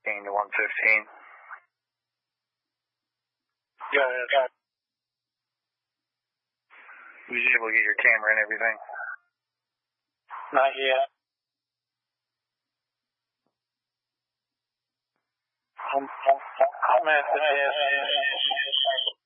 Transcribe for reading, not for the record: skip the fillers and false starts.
to 115. Got it. Was you able to get your camera and everything? Not yet. I'm at the